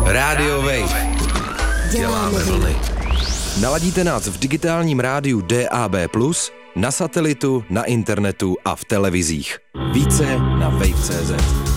Rádio Wave. Děláme vlny. Naladíte nás v digitálním rádiu DAB+, na satelitu, na internetu a v televizích. Více na wave.cz.